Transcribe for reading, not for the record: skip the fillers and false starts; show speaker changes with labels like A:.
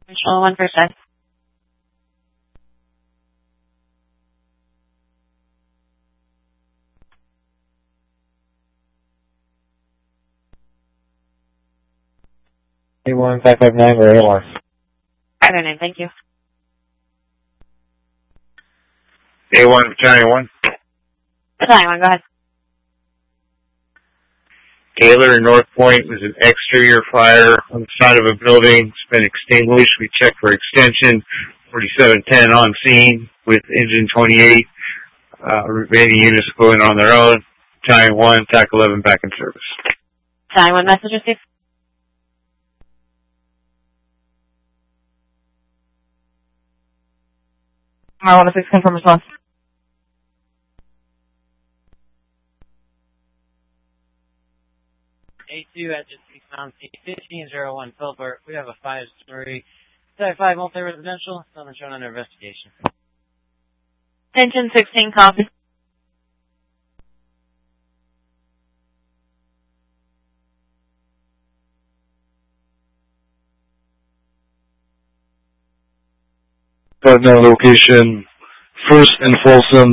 A: Control 1%.
B: A1559 or ALR.
A: 509, thank you.
C: A1, Battalion 1.
A: Battalion 1, go ahead.
C: Taylor in North Point was an exterior fire on the side of a building. It's been extinguished. We checked for extension. 4710 on scene with engine 28. Remaining units going on their own. Battalion 1, TAC 11 back in service.
A: Battalion 1, message received. R106, confirm response.
D: A2 at Found C1501 Philbert. We have a 5-story Type 5 multi-residential. Something shown under investigation.
A: Engine 16, copy.
B: Partner location, First and Folsom,